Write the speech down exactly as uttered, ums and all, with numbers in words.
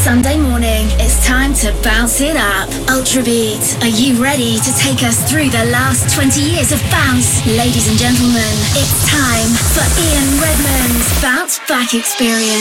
Sunday morning, it's time to bounce it up. Ultrabeat, are you ready to take us through the last twenty years of bounce? Ladies and gentlemen, it's time for Ian Redman's Bounce Back Experience.